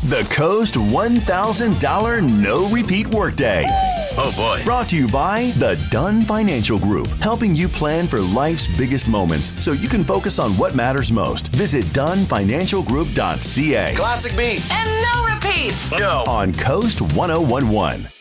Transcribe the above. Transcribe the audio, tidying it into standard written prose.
The Coast $1,000 No Repeat Workday. Oh boy. Brought to you by the Dunn Financial Group, helping you plan for life's biggest moments so you can focus on what matters most. Visit DunnFinancialGroup.ca. Classic beats. And no repeats. Go. On Coast 1011.